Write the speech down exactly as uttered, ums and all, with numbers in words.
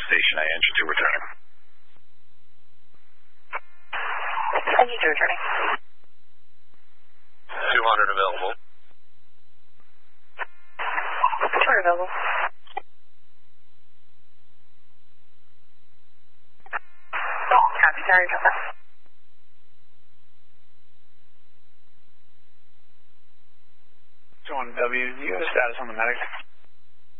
Station A, engine two returning. Engine two returning. two hundred available. two hundred available. Oh, copy, sorry, jump back. two one W, do you have a status on the medic?